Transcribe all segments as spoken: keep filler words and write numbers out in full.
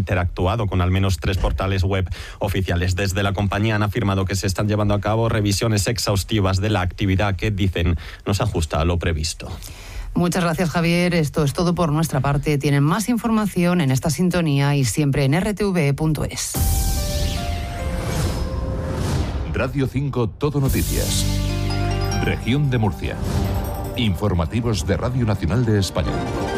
interactuado con al menos tres portales web oficiales. Desde la compañía han afirmado que se están llevando a cabo revisiones exhaustivas de la actividad que, dicen, no se ajusta a lo previsto. Muchas gracias, Javier. Esto es todo por nuestra parte. Tienen más información en esta sintonía y siempre en r t v punto es. Radio cinco Todo Noticias. Región de Murcia. Informativos de Radio Nacional de España.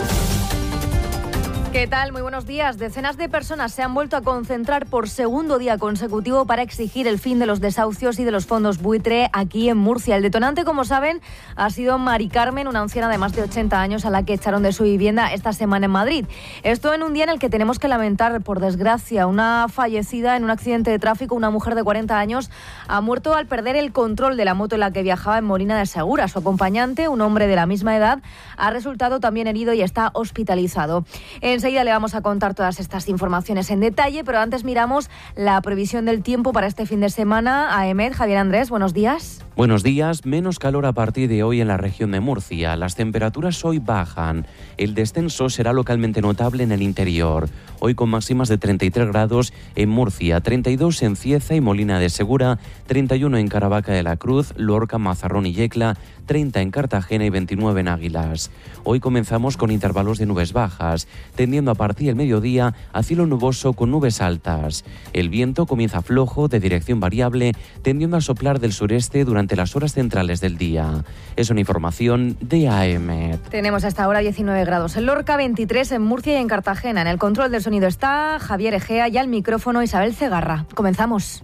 ¿Qué tal? Muy buenos días. Decenas de personas se han vuelto a concentrar por segundo día consecutivo para exigir el fin de los desahucios y de los fondos buitre aquí en Murcia. El detonante, como saben, ha sido Mari Carmen, una anciana de más de ochenta años a la que echaron de su vivienda esta semana en Madrid. Esto en un día en el que tenemos que lamentar, por desgracia, una fallecida en un accidente de tráfico. Una mujer de cuarenta años ha muerto al perder el control de la moto en la que viajaba en Molina de Segura. Su acompañante, un hombre de la misma edad, ha resultado también herido y está hospitalizado. En Enseguida le vamos a contar todas estas informaciones en detalle, pero antes miramos la previsión del tiempo para este fin de semana. A EMET, Javier Andrés, buenos días. Buenos días. Menos calor a partir de hoy en la región de Murcia. Las temperaturas hoy bajan. El descenso será localmente notable en el interior. Hoy con máximas de treinta y tres grados en Murcia, treinta y dos en Cieza y Molina de Segura, treinta y uno en Caravaca de la Cruz, Lorca, Mazarrón y Yecla, treinta en Cartagena y veintinueve en Águilas. Hoy comenzamos con intervalos de nubes bajas, tendiendo a partir del mediodía a cielo nuboso con nubes altas. El viento comienza flojo, de dirección variable, tendiendo a soplar del sureste durante las horas centrales del día. Es una información de A M E T. Tenemos hasta ahora diecinueve grados en Lorca, veintitrés en Murcia y en Cartagena. En el control del sonido está Javier Egea y al micrófono Isabel Cegarra. Comenzamos.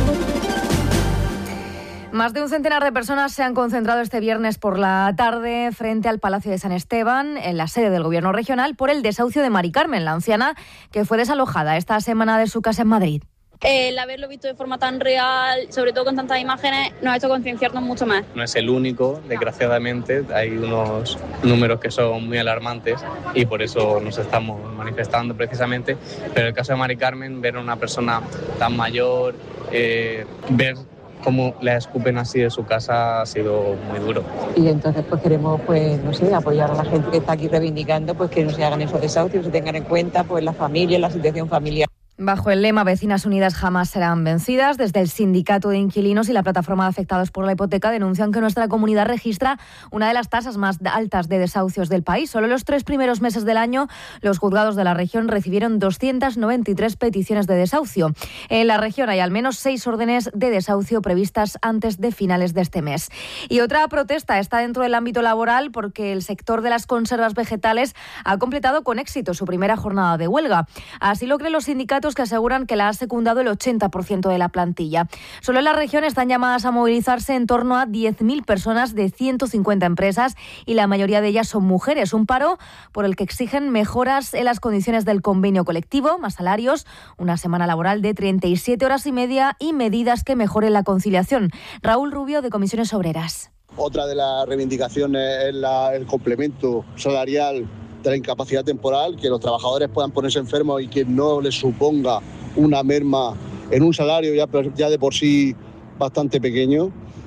Más de un centenar de personas se han concentrado este viernes por la tarde frente al Palacio de San Esteban, en la sede del Gobierno regional, por el desahucio de Mari Carmen, la anciana que fue desalojada esta semana de su casa en Madrid. El haberlo visto de forma tan real, sobre todo con tantas imágenes, nos ha hecho concienciarnos mucho más. No es el único, desgraciadamente, hay unos números que son muy alarmantes y por eso nos estamos manifestando precisamente. Pero el caso de Mari Carmen, ver a una persona tan mayor, eh, ver cómo le escupen así de su casa ha sido muy duro. Y entonces pues queremos, pues no sé, apoyar a la gente que está aquí reivindicando, pues que no se hagan esos desahucios, se tengan en cuenta pues la familia, la situación familiar. Bajo el lema Vecinas Unidas jamás serán vencidas, desde el Sindicato de Inquilinos y la Plataforma de Afectados por la Hipoteca denuncian que nuestra comunidad registra una de las tasas más altas de desahucios del país. Solo en los tres primeros meses del año, los juzgados de la región recibieron doscientas noventa y tres peticiones de desahucio. En la región hay al menos seis órdenes de desahucio previstas antes de finales de este mes. Y otra protesta está dentro del ámbito laboral porque el sector de las conservas vegetales ha completado con éxito su primera jornada de huelga. Así lo creen los sindicatos, que aseguran que la ha secundado el ochenta por ciento de la plantilla. Solo en la región están llamadas a movilizarse en torno a diez mil personas de ciento cincuenta empresas y la mayoría de ellas son mujeres. Un paro por el que exigen mejoras en las condiciones del convenio colectivo, más salarios, una semana laboral de treinta y siete horas y media y medidas que mejoren la conciliación. Raúl Rubio, de Comisiones Obreras. Otra de las reivindicaciones es la, el complemento salarial de la incapacidad temporal, que los trabajadores puedan ponerse enfermos y que no les suponga una merma en un salario ya, ya de por sí bastante pequeño.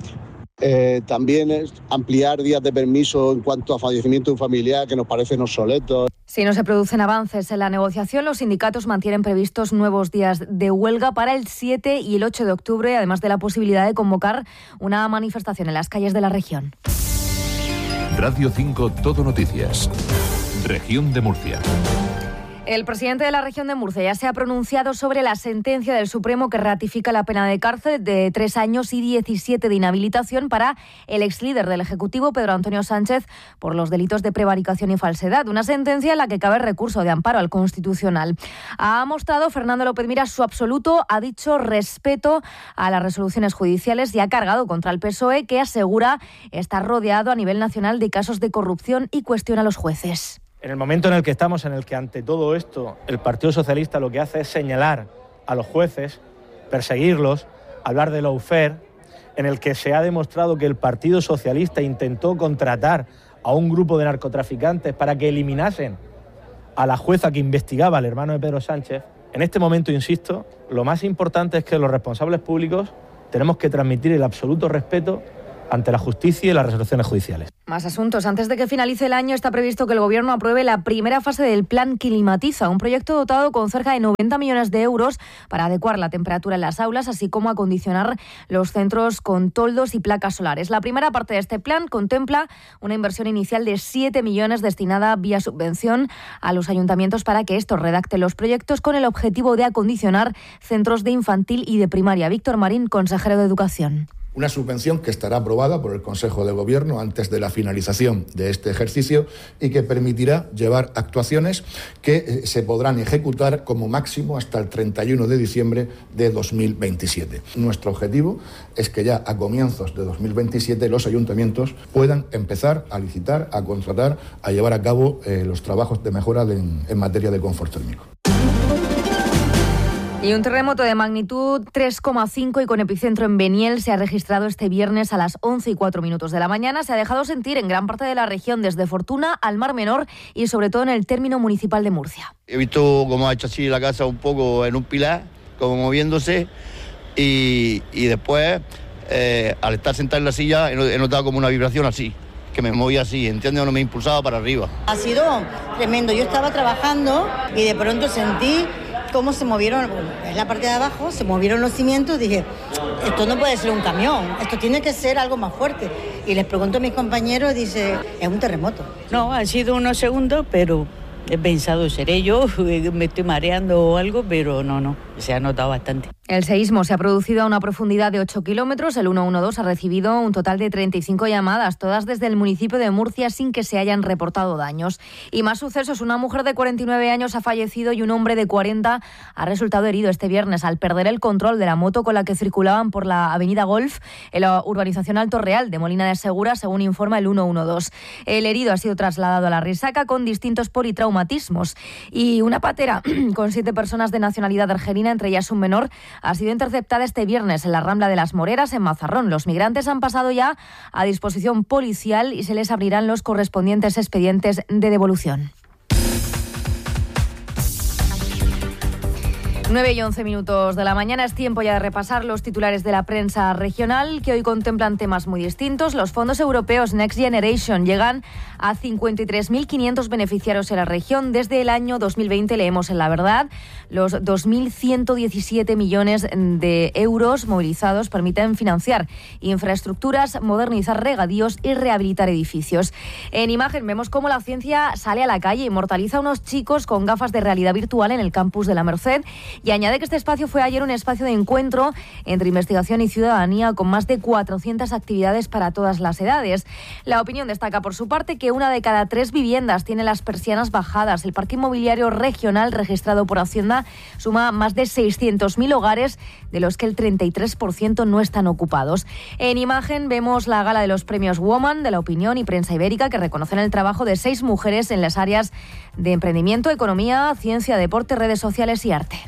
Eh, también es ampliar días de permiso en cuanto a fallecimiento de un familiar, que nos parecen obsoletos. Si no se producen avances en la negociación, los sindicatos mantienen previstos nuevos días de huelga para el siete y el ocho de octubre, además de la posibilidad de convocar una manifestación en las calles de la región. Radio cinco Todo Noticias. Región de Murcia. El presidente de la región de Murcia ya se ha pronunciado sobre la sentencia del Supremo que ratifica la pena de cárcel de tres años y diecisiete de inhabilitación para el exlíder del Ejecutivo, Pedro Antonio Sánchez, por los delitos de prevaricación y falsedad. Una sentencia en la que cabe recurso de amparo al Constitucional. Ha mostrado Fernando López Miras su absoluto, ha dicho, respeto a las resoluciones judiciales y ha cargado contra el P S O E, que asegura estar rodeado a nivel nacional de casos de corrupción y cuestiona a los jueces. En el momento en el que estamos, en el que ante todo esto el Partido Socialista lo que hace es señalar a los jueces, perseguirlos, hablar de lawfare, en el que se ha demostrado que el Partido Socialista intentó contratar a un grupo de narcotraficantes para que eliminasen a la jueza que investigaba al hermano de Pedro Sánchez. En este momento, insisto, lo más importante es que los responsables públicos tenemos que transmitir el absoluto respeto ante la justicia y las resoluciones judiciales. Más asuntos. Antes de que finalice el año está previsto que el Gobierno apruebe la primera fase del Plan Climatiza, un proyecto dotado con cerca de noventa millones de euros para adecuar la temperatura en las aulas, así como acondicionar los centros con toldos y placas solares. La primera parte de este plan contempla una inversión inicial de siete millones destinada vía subvención a los ayuntamientos para que estos redacten los proyectos con el objetivo de acondicionar centros de infantil y de primaria. Víctor Marín, consejero de Educación. Una subvención que estará aprobada por el Consejo de Gobierno antes de la finalización de este ejercicio y que permitirá llevar actuaciones que se podrán ejecutar como máximo hasta el treinta y uno de diciembre de dos mil veintisiete. Nuestro objetivo es que ya a comienzos de dos mil veintisiete los ayuntamientos puedan empezar a licitar, a contratar, a llevar a cabo eh, los trabajos de mejora de, en, en materia de confort térmico. Y un terremoto de magnitud tres coma cinco y con epicentro en Beniel se ha registrado este viernes a las once y cuatro minutos de la mañana. Se ha dejado sentir en gran parte de la región, desde Fortuna al Mar Menor y sobre todo en el término municipal de Murcia. He visto cómo ha hecho así la casa un poco en un pilar, como moviéndose, y, y después, eh, al estar sentado en la silla, he notado como una vibración así, que me movía así, ¿entiendes? No me impulsaba para arriba. Ha sido tremendo. Yo estaba trabajando y de pronto sentí cómo se movieron, en la parte de abajo, se movieron los cimientos. Dije, esto no puede ser un camión, esto tiene que ser algo más fuerte. Y les pregunto a mis compañeros, dice, es un terremoto. No, han sido unos segundos, pero he pensado, seré yo, me estoy mareando o algo, pero no, no, se ha notado bastante. El seísmo se ha producido a una profundidad de ocho kilómetros. El ciento doce ha recibido un total de treinta y cinco llamadas, todas desde el municipio de Murcia, sin que se hayan reportado daños. Y más sucesos. Una mujer de cuarenta y nueve años ha fallecido y un hombre de cuarenta ha resultado herido este viernes al perder el control de la moto con la que circulaban por la avenida Golf en la urbanización Alto Real de Molina de Segura, según informa el ciento doce. El herido ha sido trasladado a la Risaca con distintos politraumatismos. Y una patera con siete personas de nacionalidad argelina, entre ellas un menor, ha sido interceptada este viernes en la Rambla de las Moreras, en Mazarrón. Los migrantes han pasado ya a disposición policial y se les abrirán los correspondientes expedientes de devolución. nueve y once minutos de la mañana. Es tiempo ya de repasar los titulares de la prensa regional, que hoy contemplan temas muy distintos. Los fondos europeos Next Generation llegan a cincuenta y tres mil quinientos beneficiarios en la región. Desde el año dos mil veinte, leemos en La Verdad, los dos mil ciento diecisiete millones de euros movilizados permiten financiar infraestructuras, modernizar regadíos y rehabilitar edificios. En imagen vemos cómo la ciencia sale a la calle e inmortaliza a unos chicos con gafas de realidad virtual en el campus de La Merced. Y añade que este espacio fue ayer un espacio de encuentro entre investigación y ciudadanía con más de cuatrocientas actividades para todas las edades. La Opinión destaca por su parte que una de cada tres viviendas tiene las persianas bajadas. El parque inmobiliario regional registrado por Hacienda suma más de seiscientos mil hogares, de los que el treinta y tres por ciento no están ocupados. En imagen vemos la gala de los premios Woman de La Opinión y Prensa Ibérica, que reconocen el trabajo de seis mujeres en las áreas de emprendimiento, economía, ciencia, deporte, redes sociales y arte.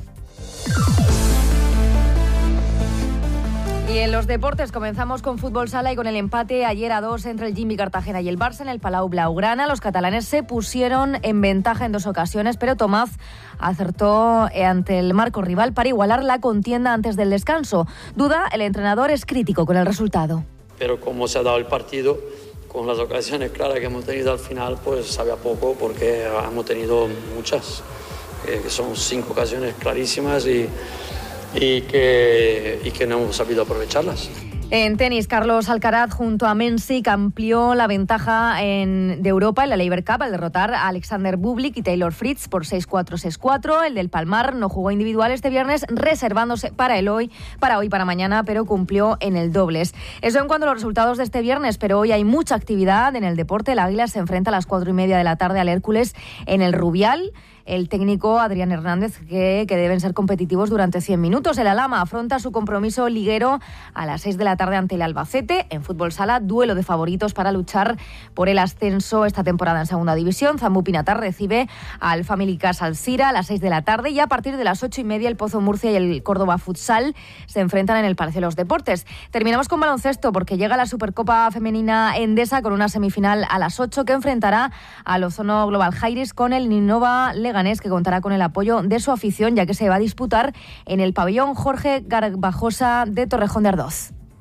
Y en los deportes comenzamos con fútbol sala y con el empate ayer a dos entre el Jimmy Cartagena y el Barça en el Palau Blaugrana. Los catalanes se pusieron en ventaja en dos ocasiones, pero Tomás acertó ante el marco rival para igualar la contienda antes del descanso. Duda, el entrenador es crítico con el resultado. Pero como se ha dado el partido, con las ocasiones claras que hemos tenido al final, pues sabe a poco, porque hemos tenido muchas, eh, que son cinco ocasiones clarísimas y... Y que, y que no hemos sabido aprovecharlas. En tenis, Carlos Alcaraz junto a Mensik amplió la ventaja en, de Europa en la Laver Cup al derrotar a Alexander Bublik y Taylor Fritz por seis cuatro seis cuatro. El del Palmar no jugó individual este viernes, reservándose para el hoy, para hoy, para mañana, pero cumplió en el dobles. Eso en cuanto a los resultados de este viernes, pero hoy hay mucha actividad en el deporte. El Águila se enfrenta a las cuatro y media de la tarde al Hércules en el Rubial. El técnico Adrián Hernández, que, que deben ser competitivos durante cien minutos. El Alhama afronta su compromiso liguero a las seis de la tarde ante el Albacete. En fútbol sala, duelo de favoritos para luchar por el ascenso esta temporada en segunda división. Zambú Pinatar recibe al Family Casa Alcira a las seis de la tarde y a partir de las ocho y media el Pozo Murcia y el Córdoba Futsal se enfrentan en el Palacio de los Deportes. Terminamos con baloncesto porque llega la Supercopa Femenina Endesa con una semifinal a las ocho que enfrentará al Ozono Global Jairis con el Ninova Leganés, que contará con el apoyo de su afición, ya que se va a disputar en el pabellón Jorge Garbajosa de Torrejón de Ardoz.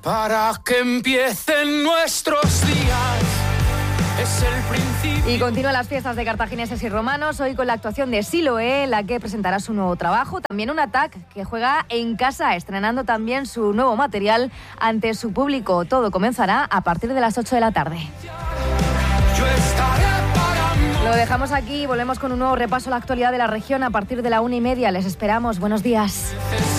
para que empiecen nuestros días. Es el principio. Y continúan las fiestas de cartagineses y romanos, hoy con la actuación de Siloé, la que presentará su nuevo trabajo. También un Attack que juega en casa, estrenando también su nuevo material ante su público. Todo comenzará a partir de las ocho de la tarde. Yo estaré para... Lo dejamos aquí y volvemos con un nuevo repaso a la actualidad de la región a partir de la una y media. Les esperamos. Buenos días.